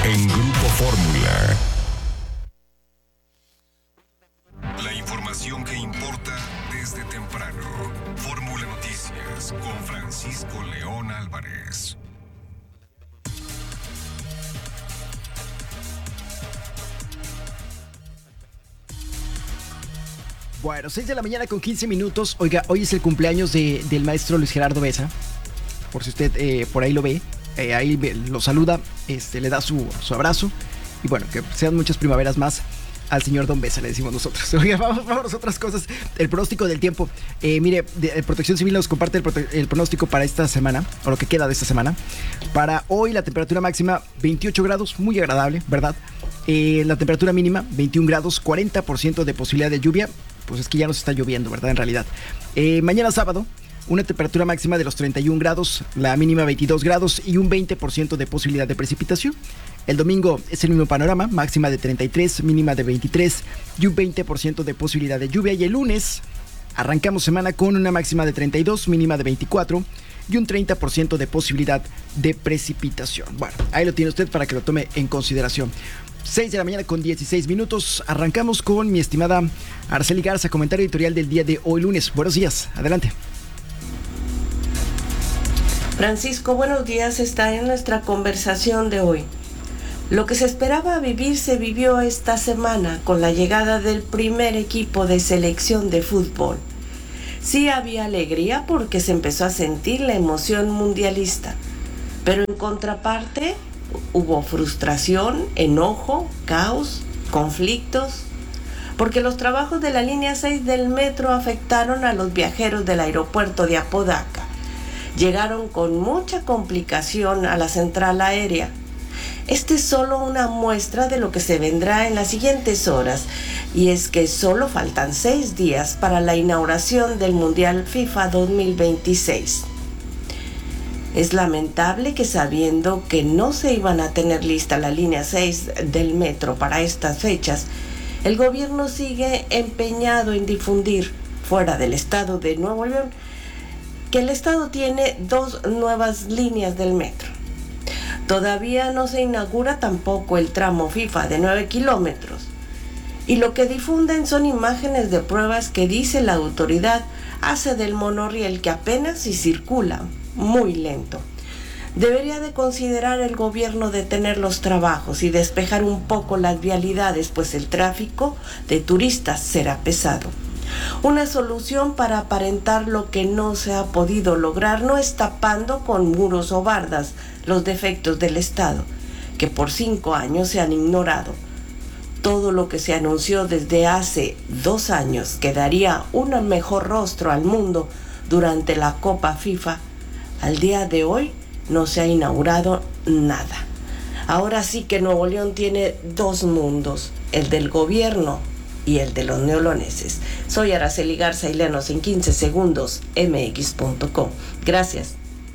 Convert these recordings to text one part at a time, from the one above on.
en Grupo Fórmula. La información que importa desde temprano. Fórmula Noticias con Francisco León Álvarez. Bueno, 6 de la mañana con 15 minutos. Oiga, hoy es el cumpleaños del maestro Luis Gerardo Besa. Por si usted por ahí lo ve, ahí lo saluda, le da su abrazo. Y bueno, que sean muchas primaveras más al señor Don Besa, le decimos nosotros. Oiga, vamos a otras cosas. El pronóstico del tiempo. Mire, Protección Civil nos comparte el pronóstico para esta semana, o lo que queda de esta semana. Para hoy la temperatura máxima 28 grados, muy agradable, ¿verdad? La temperatura mínima 21 grados, 40% de posibilidad de lluvia. Pues es que ya nos está lloviendo, ¿verdad? En realidad. Mañana sábado, una temperatura máxima de los 31 grados, la mínima 22 grados y un 20% de posibilidad de precipitación. El domingo es el mismo panorama, máxima de 33, mínima de 23 y un 20% de posibilidad de lluvia. Y el lunes arrancamos semana con una máxima de 32, mínima de 24 y un 30% de posibilidad de precipitación. Bueno, ahí lo tiene usted para que lo tome en consideración. 6 de la mañana con 16 minutos. Arrancamos con mi estimada Araceli Garza, comentario editorial del día de hoy lunes. Buenos días, adelante. Francisco, buenos días. Está en nuestra conversación de hoy. Lo que se esperaba vivir se vivió esta semana con la llegada del primer equipo de selección de fútbol. Sí había alegría porque se empezó a sentir la emoción mundialista, pero en contraparte hubo frustración, enojo, caos, conflictos, porque los trabajos de la línea 6 del metro afectaron a los viajeros del aeropuerto de Apodaca. Llegaron con mucha complicación a la central aérea. Este es solo una muestra de lo que se vendrá en las siguientes horas, y es que solo faltan 6 días para la inauguración del Mundial FIFA 2026. Es lamentable que sabiendo que no se iban a tener lista la línea 6 del metro para estas fechas, el gobierno sigue empeñado en difundir fuera del estado de Nuevo León que el estado tiene 2 nuevas líneas del metro. Todavía no se inaugura tampoco el tramo FIFA de 9 kilómetros. Y lo que difunden son imágenes de pruebas que dice la autoridad hace del monorriel que apenas si circula muy lento. Debería de considerar el gobierno detener los trabajos y despejar un poco las vialidades, pues el tráfico de turistas será pesado. Una solución para aparentar lo que no se ha podido lograr no es tapando con muros o bardas los defectos del Estado, que por 5 años se han ignorado. Todo lo que se anunció desde hace 2 años que daría un mejor rostro al mundo durante la Copa FIFA, al día de hoy no se ha inaugurado nada. Ahora sí que Nuevo León tiene 2 mundos, el del gobierno y el de los neoloneses. Soy Araceli Garza y léanos en 15 segundos, mx.com. Gracias.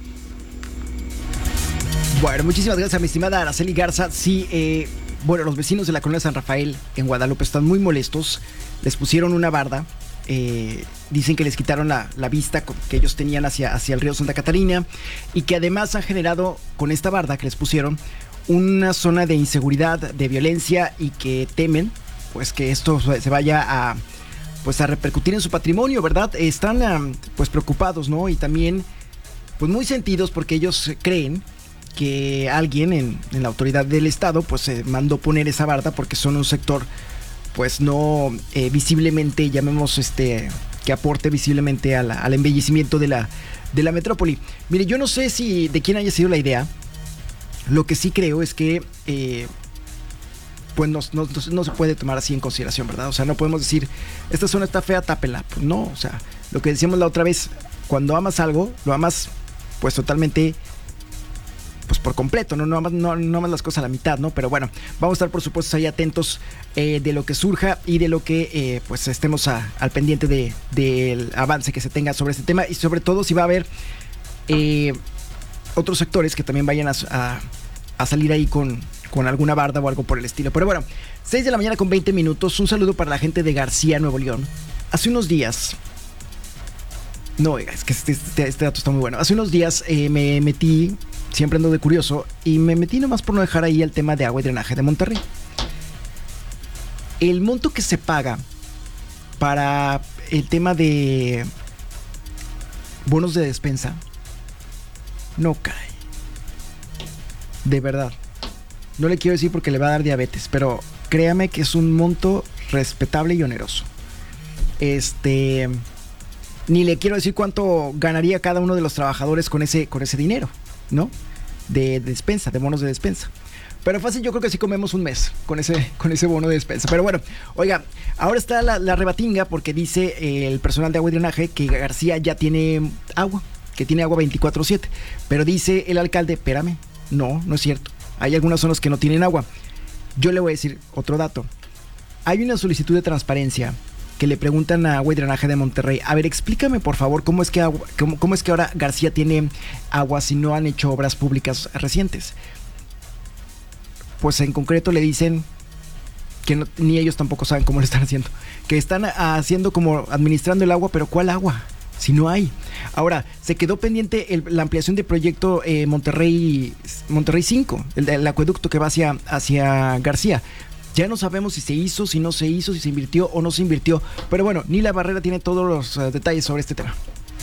Bueno, muchísimas gracias a mi estimada Araceli Garza. Sí, bueno, los vecinos de la colonia San Rafael en Guadalupe están muy molestos. Les pusieron una barda. Dicen que les quitaron la vista que ellos tenían hacia el río Santa Catarina, y que además han generado con esta barda que les pusieron una zona de inseguridad, de violencia, y que temen pues que esto se vaya a repercutir en su patrimonio, ¿verdad? Están pues preocupados, ¿no? Y también pues muy sentidos porque ellos creen que alguien en la autoridad del estado pues se mandó poner esa barda porque son un sector pues no visiblemente, llamemos que aporte visiblemente al embellecimiento de la metrópoli. Mire, yo no sé si de quién haya sido la idea. Lo que sí creo es que pues no se puede tomar así en consideración, ¿verdad? O sea, no podemos decir, esta zona está fea, tápela. Pues no, o sea, lo que decíamos la otra vez, cuando amas algo, lo amas pues totalmente, pues por completo, no amas las cosas a la mitad, ¿no? Pero bueno, vamos a estar por supuesto ahí atentos de lo que surja y de lo que pues estemos al pendiente del avance que se tenga sobre este tema, y sobre todo si va a haber otros sectores que también vayan a salir ahí con alguna barda o algo por el estilo. Pero bueno, 6 de la mañana con 20 minutos. Un saludo para la gente de García, Nuevo León. Hace unos días... No, es que este dato está muy bueno. Hace unos días me metí, siempre ando de curioso y me metí nomás por no dejar ahí el tema de agua y drenaje de Monterrey. El monto que se paga para el tema de bonos de despensa no cae. De verdad. No le quiero decir porque le va a dar diabetes, pero créame que es un monto respetable y oneroso. Ni le quiero decir cuánto ganaría cada uno de los trabajadores con ese dinero, ¿no? De despensa, de bonos de despensa. Pero fácil, yo creo que sí comemos un mes con ese bono de despensa. Pero bueno, oiga, ahora está la rebatinga porque dice el personal de agua y drenaje que García ya tiene agua, que tiene agua 24/7. Pero dice el alcalde, espérame, no es cierto. Hay algunas zonas que no tienen agua. Yo le voy a decir otro dato. Hay una solicitud de transparencia que le preguntan a Agua y Drenaje de Monterrey, a ver, explícame por favor cómo es que ahora García tiene agua si no han hecho obras públicas recientes. Pues en concreto le dicen que no, ni ellos tampoco saben cómo lo están haciendo, que están haciendo como administrando el agua, pero ¿cuál agua? Si no hay. Ahora, se quedó pendiente la ampliación del proyecto Monterrey 5, el acueducto que va hacia García. Ya no sabemos si se hizo, si no se hizo, si se invirtió o no se invirtió. Pero bueno, Nila Barrera tiene todos los detalles sobre este tema.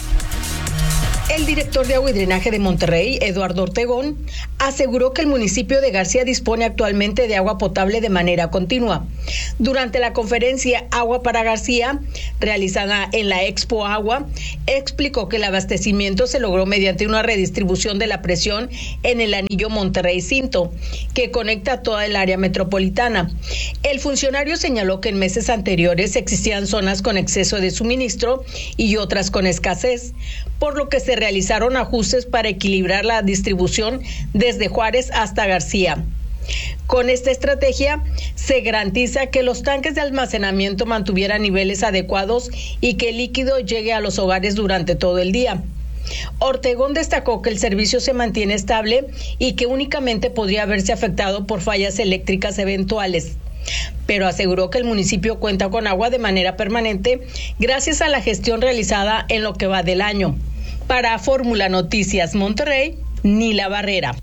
El director de Agua y Drenaje de Monterrey, Eduardo Ortegón, aseguró que el municipio de García dispone actualmente de agua potable de manera continua. Durante la conferencia Agua para García, realizada en la Expo Agua, explicó que el abastecimiento se logró mediante una redistribución de la presión en el anillo Monterrey-Cinto, que conecta toda el área metropolitana. El funcionario señaló que en meses anteriores existían zonas con exceso de suministro y otras con escasez, por lo que se realizaron ajustes para equilibrar la distribución desde Juárez hasta García. Con esta estrategia se garantiza que los tanques de almacenamiento mantuvieran niveles adecuados y que el líquido llegue a los hogares durante todo el día. Ortegón destacó que el servicio se mantiene estable y que únicamente podría verse afectado por fallas eléctricas eventuales, pero aseguró que el municipio cuenta con agua de manera permanente gracias a la gestión realizada en lo que va del año. Para Fórmula Noticias Monterrey, Nila Barrera.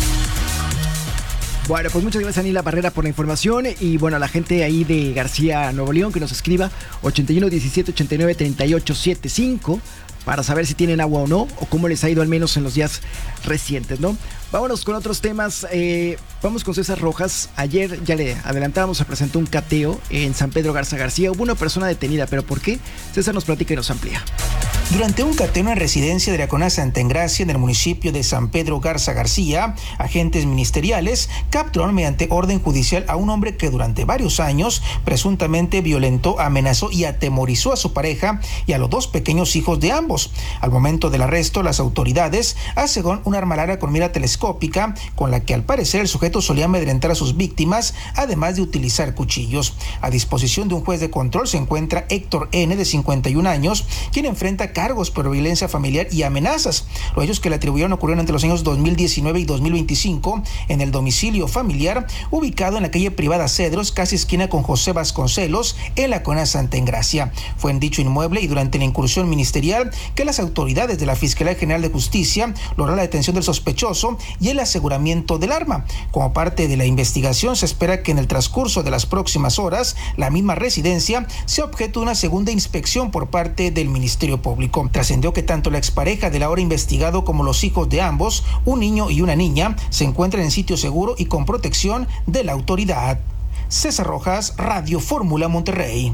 Bueno, pues muchas gracias a Nila Barrera por la información y bueno, a la gente ahí de García, Nuevo León, que nos escriba 81 17 89 38 75 para saber si tienen agua o no, o cómo les ha ido al menos en los días recientes, ¿no? Vámonos con otros temas. Vamos con César Rojas. Ayer, ya le adelantábamos, se presentó un cateo en San Pedro Garza García. Hubo una persona detenida, ¿pero por qué? César nos platica y nos amplía. Durante un cateo en residencia de la CONAS Santa Engracia en el municipio de San Pedro Garza García, agentes ministeriales capturaron mediante orden judicial a un hombre que durante varios años presuntamente violentó, amenazó y atemorizó a su pareja y a los dos pequeños hijos de ambos. Al momento del arresto, las autoridades aseguran un arma larga con mira telescópica con la que al parecer el sujeto solía amedrentar a sus víctimas, además de utilizar cuchillos. A disposición de un juez de control se encuentra Héctor N., de 51 años, quien enfrenta cargos por violencia familiar y amenazas. Los hechos que le atribuyeron ocurrieron entre los años 2019 y 2025 en el domicilio familiar ubicado en la calle Privada Cedros, casi esquina con José Vasconcelos, en la CONAS Santa Engracia. Fue en dicho inmueble y durante la incursión ministerial que las autoridades de la Fiscalía General de Justicia lograron la detención del sospechoso y el aseguramiento del arma. Como parte de la investigación, se espera que en el transcurso de las próximas horas la misma residencia sea objeto de una segunda inspección por parte del Ministerio Público. Trascendió que tanto la expareja del ahora investigado como los hijos de ambos, un niño y una niña, se encuentran en sitio seguro y con protección de la autoridad. César Rojas, Radio Fórmula Monterrey.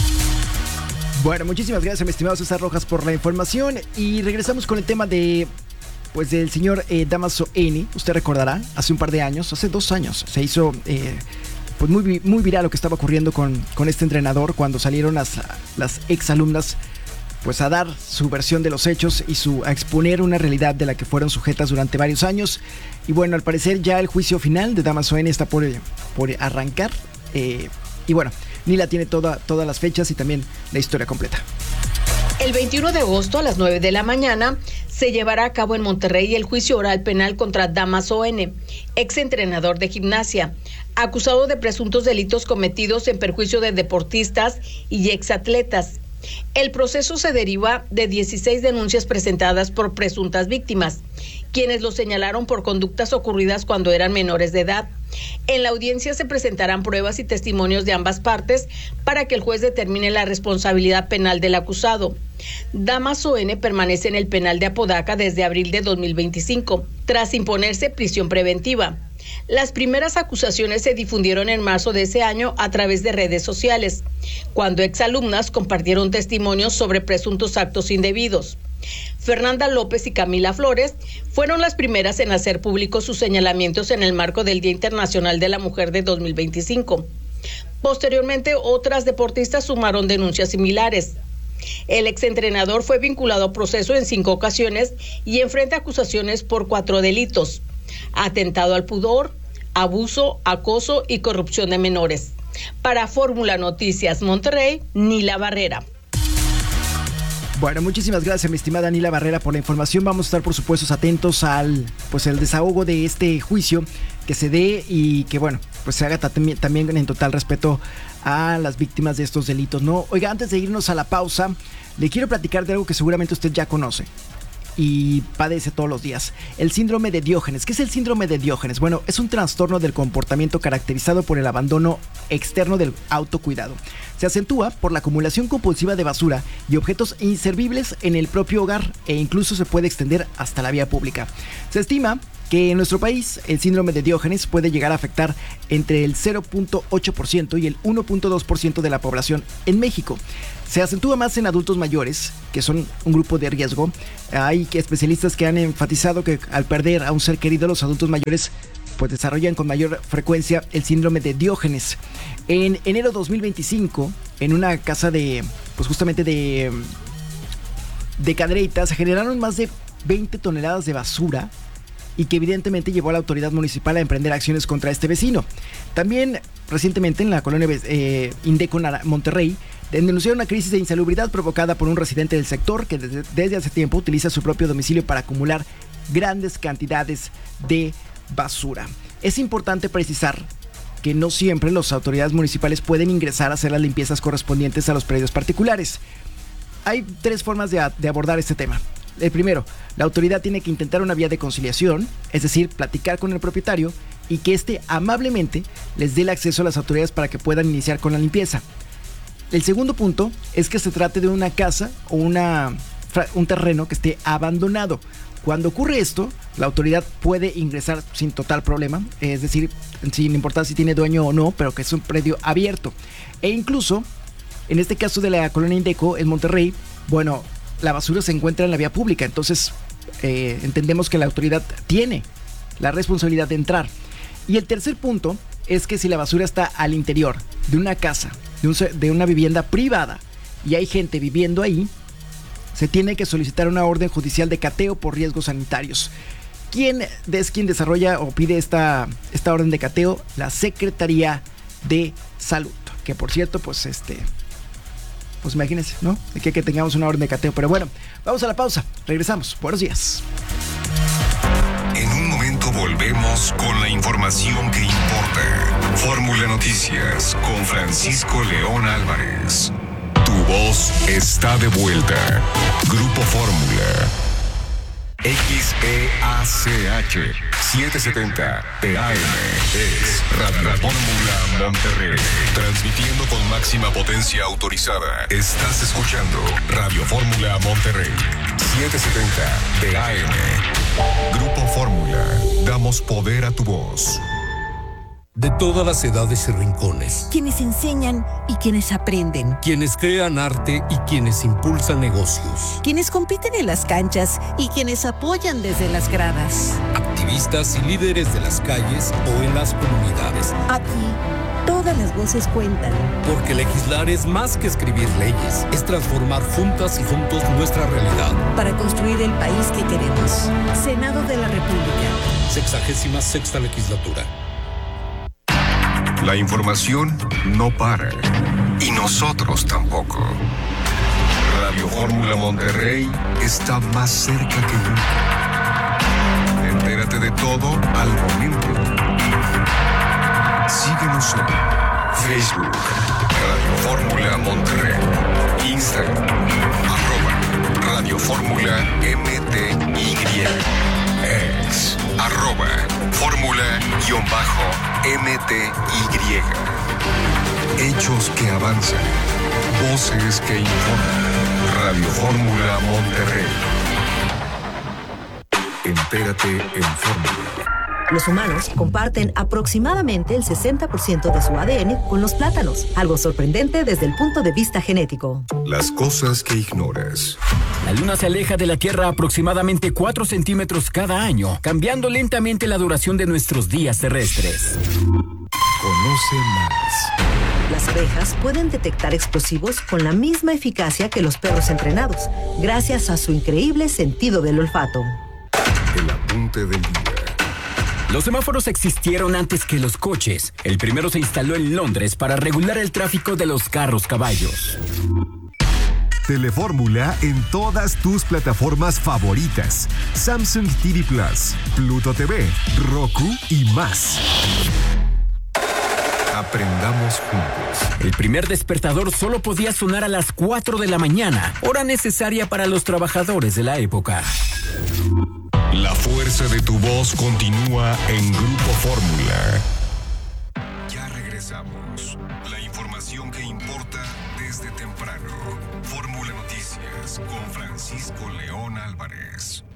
Bueno, muchísimas gracias, mi estimado César Rojas, por la información y regresamos con el tema del señor Dámaso N. Usted recordará, hace un par de años, hace 2 años, se hizo pues muy viral lo que estaba ocurriendo con este entrenador cuando salieron las exalumnas pues a dar su versión de los hechos y a exponer una realidad de la que fueron sujetas durante varios años. Y bueno, al parecer ya el juicio final de Dámaso N está por arrancar. Y bueno, Nila tiene todas las fechas y también la historia completa. El 21 de agosto a las 9 de la mañana se llevará a cabo en Monterrey el juicio oral penal contra Dámaso N., exentrenador de gimnasia, acusado de presuntos delitos cometidos en perjuicio de deportistas y exatletas. El proceso se deriva de 16 denuncias presentadas por presuntas víctimas quienes lo señalaron por conductas ocurridas cuando eran menores de edad. En la audiencia se presentarán pruebas y testimonios de ambas partes para que el juez determine la responsabilidad penal del acusado. Damaso N. permanece en el penal de Apodaca desde abril de 2025, tras imponerse prisión preventiva. Las primeras acusaciones se difundieron en marzo de ese año a través de redes sociales, cuando exalumnas compartieron testimonios sobre presuntos actos indebidos. Fernanda López y Camila Flores fueron las primeras en hacer públicos sus señalamientos en el marco del Día Internacional de la Mujer de 2025. Posteriormente, otras deportistas sumaron denuncias similares. El exentrenador fue vinculado a proceso en 5 ocasiones y enfrenta acusaciones por 4 delitos: atentado al pudor, abuso, acoso y corrupción de menores. Para Fórmula Noticias Monterrey, Nila Barrera. Bueno, muchísimas gracias, mi estimada Nila Barrera, por la información. Vamos a estar, por supuesto, atentos al el desahogo de este juicio que se dé y que, bueno, pues se haga también en total respeto a las víctimas de estos delitos, ¿no? Oiga, antes de irnos a la pausa, le quiero platicar de algo que seguramente usted ya conoce y padece todos los días: el síndrome de Diógenes. ¿Qué es el síndrome de Diógenes? Bueno, es un trastorno del comportamiento caracterizado por el abandono externo del autocuidado. Se acentúa por la acumulación compulsiva de basura y objetos inservibles en el propio hogar e incluso se puede extender hasta la vía pública. Se estima que en nuestro país el síndrome de Diógenes puede llegar a afectar entre el 0.8% y el 1.2% de la población en México. Se acentúa más en adultos mayores, que son un grupo de riesgo. Hay especialistas que han enfatizado que al perder a un ser querido, los adultos mayores pues desarrollan con mayor frecuencia el síndrome de Diógenes. En enero de 2025, en una casa de Cadereyta, se generaron más de 20 toneladas de basura y que evidentemente llevó a la autoridad municipal a emprender acciones contra este vecino. También recientemente en la colonia Indeco Monterrey denunciaron una crisis de insalubridad provocada por un residente del sector que desde hace tiempo utiliza su propio domicilio para acumular grandes cantidades de basura. Es importante precisar que no siempre las autoridades municipales pueden ingresar a hacer las limpiezas correspondientes a los predios particulares. Hay 3 formas de abordar este tema. El primero, la autoridad tiene que intentar una vía de conciliación, es decir, platicar con el propietario y que éste amablemente les dé el acceso a las autoridades para que puedan iniciar con la limpieza. El segundo punto es que se trate de una casa o un terreno que esté abandonado. Cuando ocurre esto, la autoridad puede ingresar sin total problema, es decir, sin importar si tiene dueño o no, pero que es un predio abierto. E incluso, en este caso de la colonia Indeco, en Monterrey, bueno, la basura se encuentra en la vía pública, entonces entendemos que la autoridad tiene la responsabilidad de entrar. Y el tercer punto es que si la basura está al interior de una casa, de una vivienda privada, y hay gente viviendo ahí, se tiene que solicitar una orden judicial de cateo por riesgos sanitarios. ¿Quién es quien desarrolla o pide esta orden de cateo? La Secretaría de Salud, que por cierto, pues imagínense, ¿no? De que tengamos una orden de cateo. Pero bueno, vamos a la pausa. Regresamos. Buenos días. En un momento volvemos con la información que importa. Fórmula Noticias con Francisco León Álvarez. Tu voz está de vuelta. Grupo Fórmula. XEACH 770 PAM es Radio Fórmula Monterrey. Transmitiendo con máxima potencia autorizada. Estás escuchando Radio Fórmula Monterrey 770 PAM. Grupo Fórmula. Damos poder a tu voz. De todas las edades y rincones. Quienes enseñan y quienes aprenden. Quienes crean arte y quienes impulsan negocios. Quienes compiten en las canchas y quienes apoyan desde las gradas. Activistas y líderes de las calles o en las comunidades. Aquí, todas las voces cuentan. Porque legislar es más que escribir leyes. Es transformar juntas y juntos nuestra realidad. Para construir el país que queremos. Senado de la República. 66ª legislatura. La información no para. Y nosotros tampoco. Radio Fórmula Monterrey está más cerca que nunca. Entérate de todo al momento. Síguenos en Facebook, Radio Fórmula Monterrey. Instagram, @Radio Fórmula MTY. es @Fórmula_MTY. Hechos que avanzan. Voces que informan. Radio Fórmula Monterrey. Entérate en Fórmula. Los humanos comparten aproximadamente el 60% de su ADN con los plátanos, algo sorprendente desde el punto de vista genético. Las cosas que ignoras. La Luna se aleja de la Tierra aproximadamente 4 centímetros cada año, cambiando lentamente la duración de nuestros días terrestres. Conoce más. Las abejas pueden detectar explosivos con la misma eficacia que los perros entrenados, gracias a su increíble sentido del olfato. El apunte del día. Los semáforos existieron antes que los coches. El primero se instaló en Londres para regular el tráfico de los carros-caballos. Telefórmula en todas tus plataformas favoritas. Samsung TV Plus, Pluto TV, Roku y más. Aprendamos juntos. El primer despertador solo podía sonar a las 4 de la mañana, hora necesaria para los trabajadores de la época. La fuerza de tu voz continúa en Grupo Fórmula. Ya regresamos. La información que importa desde temprano. Fórmula Noticias con Francisco León Álvarez.